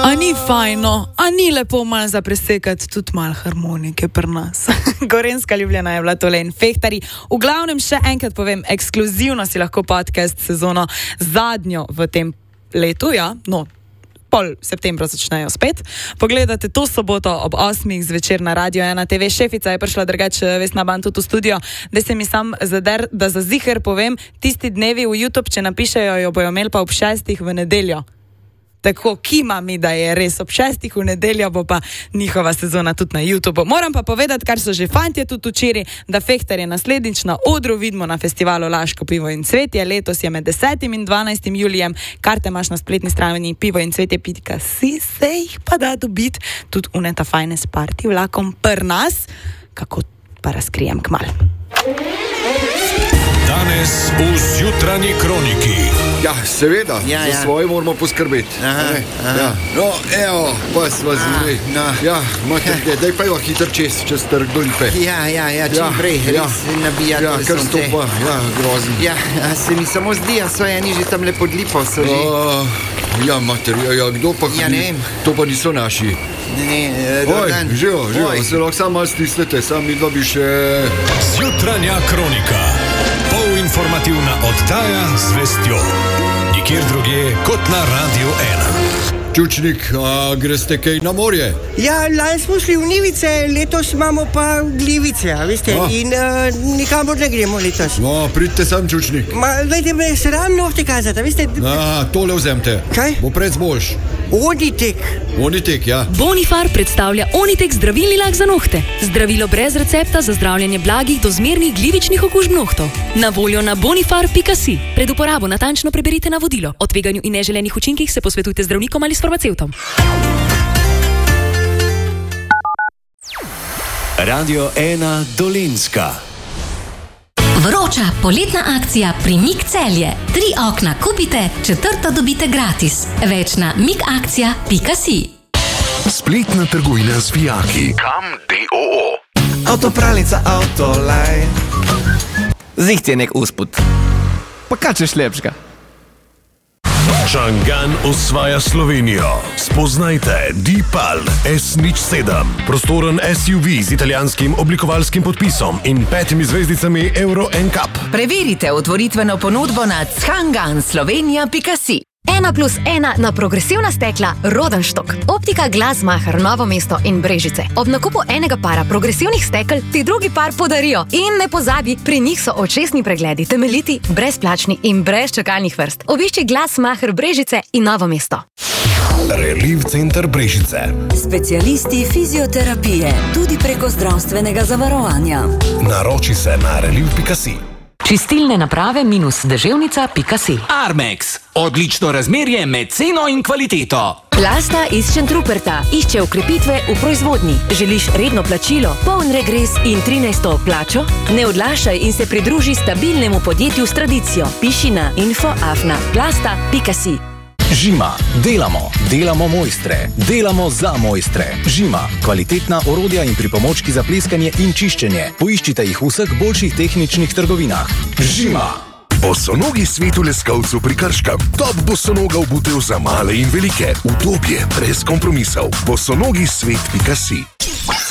A ni fajno, a ni lepo malo zapresekati tudi malo harmonike pri nas. Gorenjska Ljubljana je bila tole in Fehtarji. V glavnem še enkrat povem, ekskluzivno si lahko podcast sezono zadnjo v tem letu, pol septembra začnejo spet. Pogledate to soboto ob 8 zvečer na Radio 1 TV. Šefica je prišla drugače Vesna Ban tudi v studio, da se mi sam zader, da za ziher povem, tisti dnevi v YouTube, če napišejo, jo bojo imeli pa ob 6 v nedeljo. Tako kima mi, da je res ob 6 v nedeljo, bo pa njihova sezona tudi na YouTubeu. Moram pa povedati, kar so že fantje tudi včeraj, da Fehtarje naslednjič na odru vidimo na festivalu Laško pivo in cvetje. Letos je med 10. in 12. julijem. Karte imaš na spletni strani pivoincvetje.si, se jih pa da dobiti tudi uneta fajne s party vlakom pr nas. Kako pa razkrijem kmal. Danes v Zjutranji kroniki. Ja, seveda, za svoje moramo poskrbeti. No, evo, pa sva zvili. Ja, mater, daj pa jo hitro čez trg do Lipe. Ja, čim prej, res nabijati. Ja, kar stopa, grozen. Ja, se mi samo zdi, so eni že tam lepo od Lipo, so že. Ja, mater, kdo pa Ja, ne vem. To pa niso naši. Dobar dan. Živo, se lahko sam malo stisnete, sam mi dva bi še... Zjutranja kronika. Polinformativna oddaja z vestjo. Nikjer drugje kot na Radio 1. Čučnik, a greste kaj na morje? Ja, lani smo šli v Nivice, letos imamo pa Glivice, a veste, in nikamor ne gremo letos. No, pridite sam, Čučnik. Dajte me sram nohte kazati, a veste... Tole vzemte. Kaj? Bo pred zboljš. Onitek, ja. Bonifar predstavlja Onitek zdravilni lak za nohte. Zdravilo brez recepta za zdravljenje blagih do zmernih glivičnih okužb nohtov. Na voljo na bonifar.si. Pred uporabo natančno preberite navodilo. O tveganju in neželenih učinkih se posvetujte zdravnikom ali s farmacevtom. Radio 1 Dolenjska. Vroča poletna akcija pri Mik Celje. 3 okna kupite, 4. dobite gratis. Več na mikakcija.si. Spletna trgovina z vijaki. Kam DOO. Avtopralnica Autoline. Ziht je nek usput. Pa kaj češ lepšega? Čangan osvaja Slovenijo. Spoznajte Deepal S07. Prostoren SUV z italijanskim oblikovalskim podpisom in 5 zvezdicami Euro NCAP. Preverite otvoritveno ponudbo na changanslovenia.si. 1+1 na progresivna stekla Rodenstock. Optika Glasmacher Novo mesto in Brežice. Ob nakupu enega para progresivnih stekel ti drugi par podarijo. In ne pozabi, pri njih so očesni pregledi temeljiti, brezplačni in brez čakalnih vrst. Obišči Glasmacher Brežice in Novo mesto. Relief center Brežice. Specialisti fizioterapije, tudi preko zdravstvenega zavarovanja. Naroči se na relief.si. Čistilne naprave -deževnica.si. Armex. Odlično razmerje med ceno in kvaliteto. Plasta iz Šentruperta išče ukrepitve v proizvodnji. Želiš redno plačilo, poln regres in 13. plačo? Ne odlašaj in se pridruži stabilnemu podjetju s tradicijo. Piši na info@plasta.si. Žima. Delamo mojstre. Delamo za mojstre. Žima. Kvalitetna orodja in pripomočki za pleskanje in čiščenje. Poiščite jih v vseh boljših tehničnih trgovinah. Žima. Bosonogi svet v Leskovcu pri Krškem. Top bosonoga obutev za male in velike. Udobje brez kompromisov. Bosonogi svet.si.